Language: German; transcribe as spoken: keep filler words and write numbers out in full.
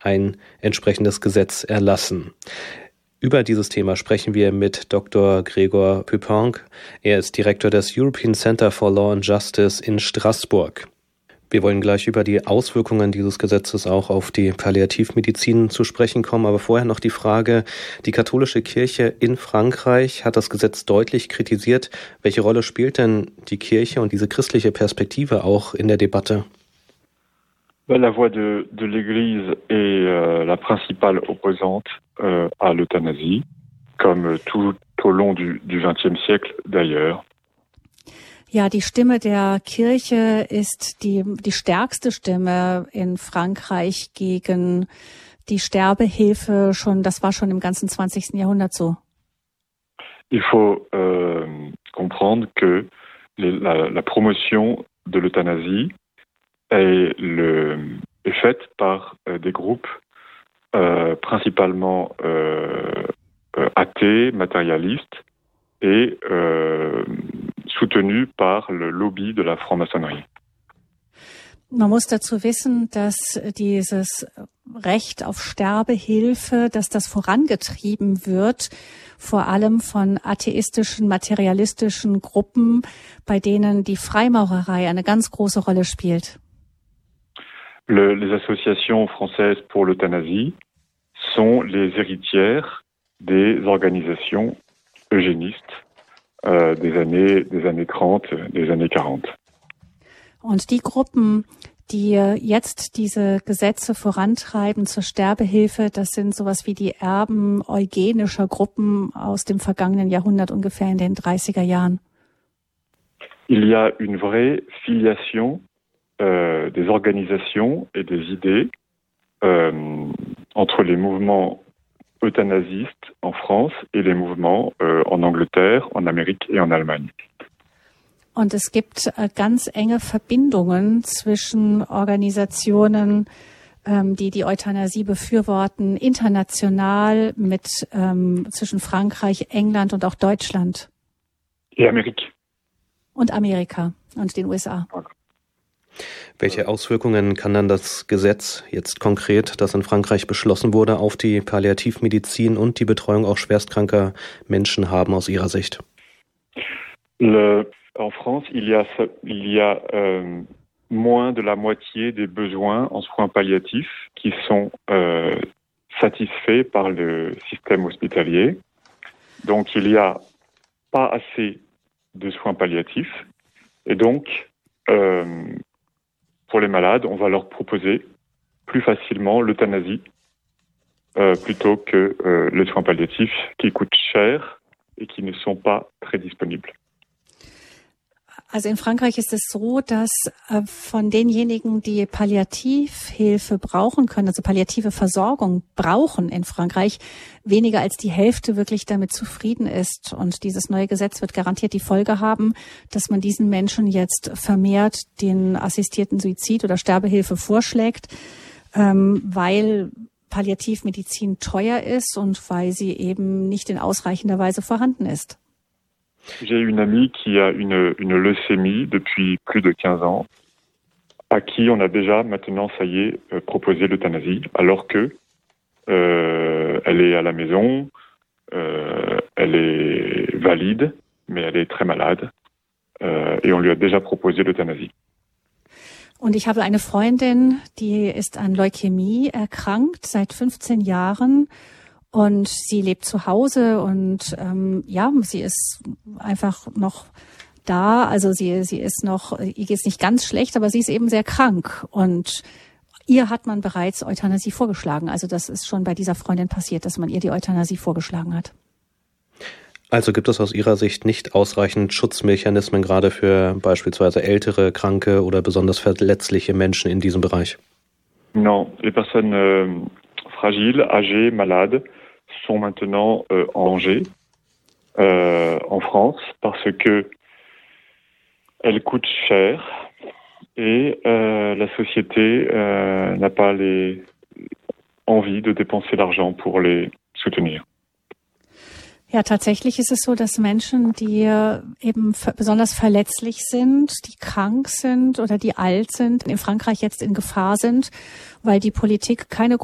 ein entsprechendes Gesetz erlassen. Über dieses Thema sprechen wir mit Doktor Gregor Pupin. Er ist Direktor des European Center for Law and Justice in Straßburg. Wir wollen gleich über die Auswirkungen dieses Gesetzes auch auf die Palliativmedizin zu sprechen kommen. Aber vorher noch die Frage, die katholische Kirche in Frankreich hat das Gesetz deutlich kritisiert. Welche Rolle spielt denn die Kirche und diese christliche Perspektive auch in der Debatte? La voix de, de l'Église est euh, la principale opposante euh, à l'euthanasie, comme tout au long du, du vingtième siècle d'ailleurs. Ja, die Stimme der Kirche ist die, die stärkste Stimme in Frankreich gegen die Sterbehilfe. Schon, das war schon im ganzen zwanzigsten Jahrhundert so. Il faut euh, comprendre que les, la, la promotion de l'euthanasie est, le, est faite par euh, des groupes euh, principalement euh, euh, athées, matérialistes et euh, soutenu par le Lobby de la Franc-Maçonnerie. Man muss dazu wissen, dass dieses Recht auf Sterbehilfe, dass das vorangetrieben wird, vor allem von atheistischen, materialistischen Gruppen, bei denen die Freimaurerei eine ganz große Rolle spielt. Le, les associations françaises pour l'euthanasie sont les héritières des organisations eugénistes äh, des années, des années trente, des années quarante. Und die Gruppen, die jetzt diese Gesetze vorantreiben zur Sterbehilfe, das sind sowas wie die Erben eugenischer Gruppen aus dem vergangenen Jahrhundert, ungefähr in den dreißiger Jahren. Il y a une vraie filiation euh, des organisations et des idées euh, entre les mouvements euthanasistes en France et les mouvements euh, en Angleterre, en Amérique et en Allemagne. Und es gibt äh, ganz enge Verbindungen zwischen Organisationen, ähm, die die Euthanasie befürworten, international mit ähm, zwischen Frankreich, England und auch Deutschland. Et Amérique. Und Amerika und den U S A. Welche Auswirkungen kann dann das Gesetz jetzt konkret, das in Frankreich beschlossen wurde, auf die Palliativmedizin und die Betreuung auch schwerstkranker Menschen haben aus Ihrer Sicht? Le, en France, il y a, il y a euh, moins de la moitié des besoins en soins palliatifs qui sont euh, satisfaits par le système hospitalier. Donc, il y a pas assez de soins palliatifs. Et donc, euh, pour les malades, on va leur proposer plus facilement l'euthanasie euh, plutôt que euh, les soins palliatifs qui coûtent cher et qui ne sont pas très disponibles. Also in Frankreich ist es so, dass äh, von denjenigen, die Palliativhilfe brauchen können, also palliative Versorgung brauchen in Frankreich, weniger als die Hälfte wirklich damit zufrieden ist. Und dieses neue Gesetz wird garantiert die Folge haben, dass man diesen Menschen jetzt vermehrt den assistierten Suizid oder Sterbehilfe vorschlägt, ähm, weil Palliativmedizin teuer ist und weil sie eben nicht in ausreichender Weise vorhanden ist. J'ai une amie qui a une, une leucémie depuis plus de quinze ans, à qui on a déjà maintenant, ça y est, euh, proposé l'euthanasie, alors que euh, elle est à la maison, euh, elle est valide, mais elle est très malade, euh, et on lui a déjà proposé l'euthanasie. Und ich habe eine Freundin, die ist an Leukämie erkrankt seit fünfzehn Jahren. Und sie lebt zu Hause und ähm, ja, sie ist einfach noch da. Also sie sie ist noch, ihr geht's nicht ganz schlecht, aber sie ist eben sehr krank. Und ihr hat man bereits Euthanasie vorgeschlagen. Also das ist schon bei dieser Freundin passiert, dass man ihr die Euthanasie vorgeschlagen hat. Also gibt es aus Ihrer Sicht nicht ausreichend Schutzmechanismen, gerade für beispielsweise ältere, kranke oder besonders verletzliche Menschen in diesem Bereich? Non, les personnes euh, fragiles, âgées, malades sont maintenant euh, en danger euh, en France parce que elles coûtent cher et euh, la société euh, n'a pas les envie de dépenser l'argent pour les soutenir. Ja, tatsächlich ist es so, dass Menschen, die eben besonders verletzlich sind, die krank sind oder die alt sind, in Frankreich jetzt in Gefahr sind, weil die Politik keine